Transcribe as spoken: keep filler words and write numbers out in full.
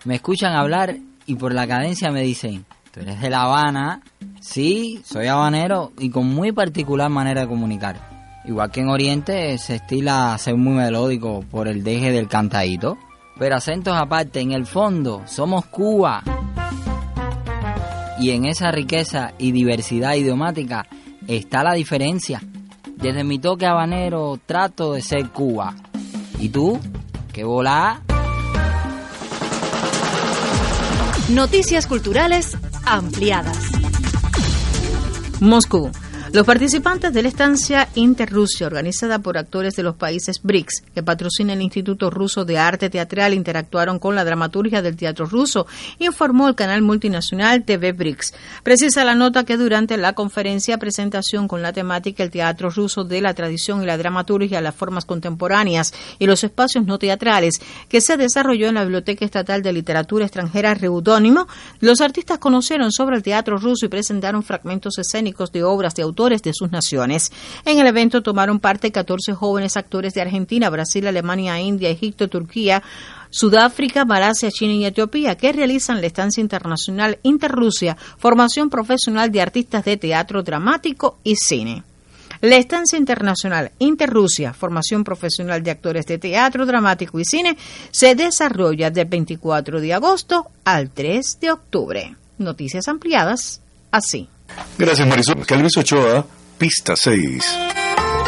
Me escuchan hablar y por la cadencia me dicen, tú eres de La Habana. Sí, soy habanero y con muy particular manera de comunicar. Igual que en Oriente se estila ser muy melódico por el deje del cantadito. Pero acentos aparte, en el fondo somos Cuba. Y en esa riqueza y diversidad idiomática está la diferencia. Desde mi toque habanero trato de ser Cuba. ¿Y tú? ¿Qué volá? Noticias culturales ampliadas. Moscú. Los participantes de la estancia Interrusia, organizada por actores de los países B R I C S, que patrocina el Instituto Ruso de Arte Teatral, interactuaron con la dramaturgia del teatro ruso, informó el canal multinacional T V B R I C S. Precisa la nota que durante la conferencia presentación con la temática El teatro ruso de la tradición y la dramaturgia, las formas contemporáneas y los espacios no teatrales, que se desarrolló en la Biblioteca Estatal de Literatura Extranjera Reudónimo, los artistas conocieron sobre el teatro ruso y presentaron fragmentos escénicos de obras de autores de sus naciones. En el evento tomaron parte catorce jóvenes actores de Argentina, Brasil, Alemania, India, Egipto, Turquía, Sudáfrica, Malasia, China y Etiopía, que realizan la estancia internacional Interrusia, formación profesional de artistas de teatro dramático y cine. La estancia internacional Interrusia, formación profesional de actores de teatro dramático y cine, se desarrolla del veinticuatro de agosto al tres de octubre. Noticias ampliadas así. Gracias, Marisol. Calves Ochoa, Pista seis.